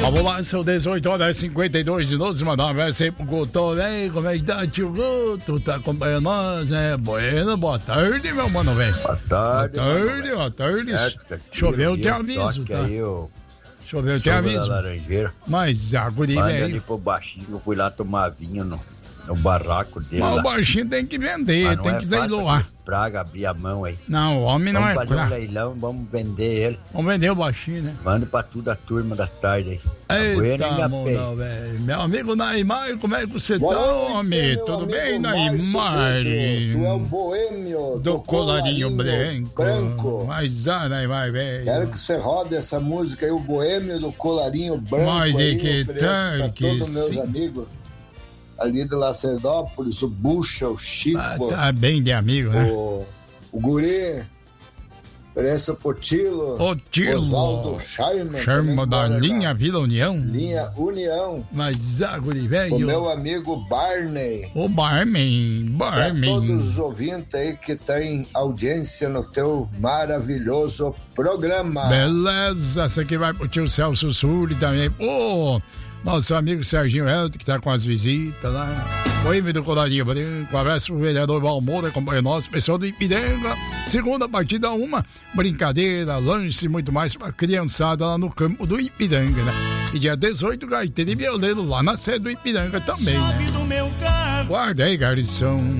Vamos lá, são 18 horas e 52 minutos. Mandar um abraço aí pro Guto, velho. Como é que tá, tio Guto? Tá acompanhando nós, né? Bueno, boa tarde, meu mano, velho. Boa tarde. Boa tarde. Choveu, tem aviso, tá? Choveu, tem aviso. Mas a guri, velho. Manda ali pro baixinho, eu fui lá tomar vinho no barraco dele. Mas o baixinho tem que vender, tem que leiloar. Praga, abrir a mão aí. Não, o homem não é praga. Vamos fazer um leilão, vamos vender ele. Vamos vender o baixinho, né? Manda pra tudo a turma da tarde aí. Eita, moral, velho. Meu amigo Naimar, como é que você tá, homem? Tudo bem, Naimar? Tu é o boêmio do colarinho branco. Mas, Naimar, velho. Quero que você rode essa música aí, o boêmio do colarinho branco. Mas aí, que tal, pra que todos meus amigos ali de Lacerdópolis, o Bucha, o Chico. Tá bem de amigo, né? O Guri, oferece o Potilo. Oswaldo Charma da linha Vila União. Linha União. Mas, Guri, velho. O meu amigo Barney. O Barman. Todos os ouvintes aí que têm audiência no teu maravilhoso programa. Beleza, essa aqui vai pro tio Celso Suri também. Nosso amigo Serginho Helto, que tá com as visitas lá. O Ime do Colarinho Branco, conversa com o vereador Valmoura, acompanha nós, pessoal do Ipiranga. Segunda partida, uma brincadeira, lanche e muito mais pra criançada lá no campo do Ipiranga, né? E dia 18, gaiteiro e violeiro lá na sede do Ipiranga também, né? Guarda aí, garçom.